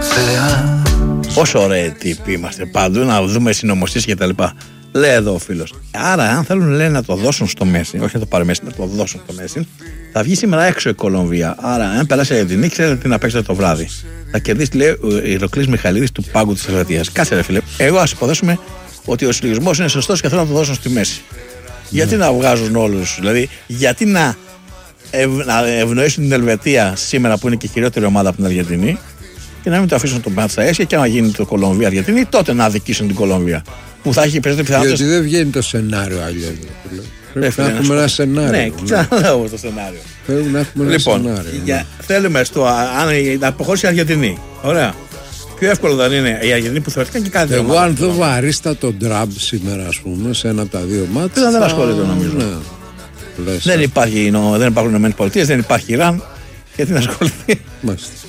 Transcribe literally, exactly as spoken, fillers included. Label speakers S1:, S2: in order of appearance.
S1: Πόσο ωραίοι τύποι είμαστε παντού, να δούμε συνωμοσίες και τα λοιπά. Λέει εδώ ο φίλος. Άρα, αν θέλουν λέει, να το δώσουν στο Μέση, όχι να το πάρει Μέση, να το δώσουν στο Μέση, θα βγει σήμερα έξω η Κολομβία. Άρα, αν περάσει για την νίκη, ξέρετε τι να παίξετε το βράδυ. Θα κερδίσει, λέει, ο Ηρακλής Μιχαηλίδης του πάγκου της Ελβετίας. Κάτσε, ρε φίλε. Εγώ ας υποθέσουμε ότι ο συλλογισμός είναι σωστός και θέλω να το δώσουν στη Μέση. Mm. Γιατί να βγάζουν όλους, δηλαδή, γιατί να, ευ, να ευνοήσουν την Ελβετία σήμερα που είναι και η χειρότερη ομάδα από την Αργεντινή και να μην το αφήσουν το μάτι στα αίσια και να γίνει το Κολομβία-Αργεντινή, τότε να αδικήσουν την Κολομβία. Που θα έχει περισσότερη πιθανότητα.
S2: Γιατί δεν βγαίνει το σενάριο αλλιώς. Πρέπει να έχουμε ένα σενάριο.
S1: Ναι, ξαναλέω το σενάριο.
S2: Πρέπει να έχουμε ένα
S1: λοιπόν,
S2: σενάριο.
S1: Για, θέλουμε στο, αν, να αποχωρήσει η Αργεντινή. Ωραία. Πιο εύκολο δεν είναι η Αργεντινή που θεωρητικά και κάτι.
S2: Εγώ αν δω βαρίστα τον Τραμπ σήμερα, ας πούμε, σε ένα από τα δύο μάτια.
S1: Δεν ασχολείται νομίζω. Ναι.
S2: Λες,
S1: δεν, υπάρχει, νο, δεν υπάρχουν ΗΠΑ, δεν υπάρχει Ιράν. Γιατί να ασχοληθεί.
S2: Μάλιστα.